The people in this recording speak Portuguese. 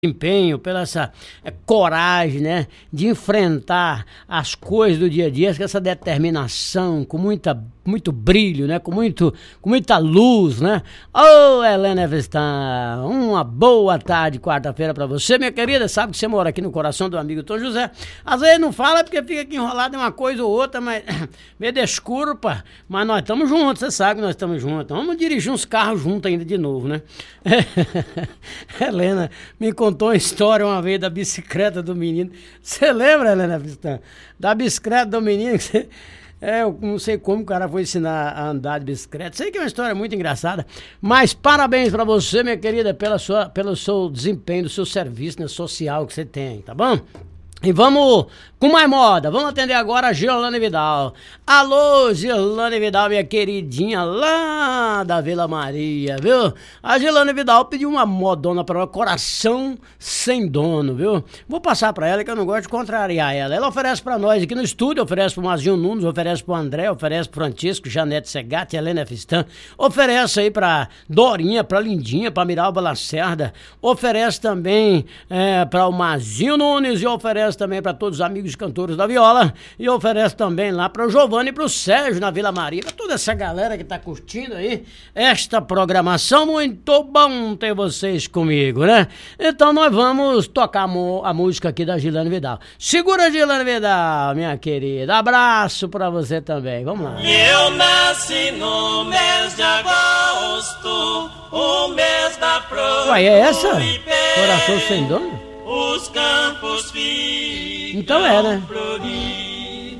empenho, pela essa coragem, né, de enfrentar as coisas do dia a dia, com essa determinação, com muito brilho, né, com muita luz, né? Ô, Helena Evestan, uma boa tarde, quarta-feira pra você, minha querida. Sabe que você mora aqui no coração do amigo Tom José. Às vezes não fala porque fica aqui enrolado em uma coisa ou outra, mas me desculpa, mas nós estamos juntos, você sabe que nós estamos juntos. Vamos dirigir uns carros juntos ainda de novo, né? Helena me contou uma história uma vez da bicicleta do menino. Você lembra, Helena Evestan? Da bicicleta do menino que você... eu não sei como o cara foi ensinar a andar de bicicleta. Sei que é uma história muito engraçada, mas parabéns pra você, minha querida, pelo seu desempenho, do seu serviço, né, social que você tem, tá bom? E vamos com mais moda, vamos atender agora a Giolane Vidal. Alô, Giolane Vidal, minha queridinha lá da Vila Maria, viu? A Giolane Vidal pediu uma modona para ela, coração sem dono, viu? Vou passar para ela que eu não gosto de contrariar ela. Ela oferece para nós aqui no estúdio, oferece pro Mazinho Nunes, oferece pro André, oferece pro Francisco, Janete Segatti, Helena Evestan, oferece aí pra Dorinha, pra Lindinha, pra Miralba Lacerda, oferece também para o Mazinho Nunes e oferece também para todos os amigos cantores da viola e oferece também lá para o Giovanni e para o Sérgio na Vila Maria, para toda essa galera que tá curtindo aí esta programação. Muito bom ter vocês comigo, né? Então nós vamos tocar a música aqui da Giolane Vidal. Segura, Giolane Vidal, minha querida. Abraço para você também. Vamos lá. Eu nasci no mês de agosto, o mês da flor. Ué, é essa? Coração sem dono? Os campos ficam então é, né? floridos.